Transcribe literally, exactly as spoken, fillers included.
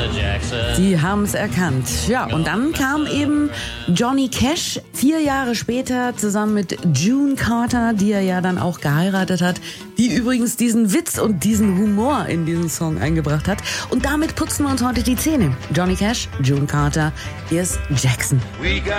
Die haben es erkannt. Ja, und dann kam eben Johnny Cash vier Jahre später zusammen mit June Carter, die er ja dann auch geheiratet hat, die übrigens diesen Witz und diesen Humor in diesen Song eingebracht hat. Und damit putzen wir uns heute die Zähne. Johnny Cash, June Carter, hier ist Jackson.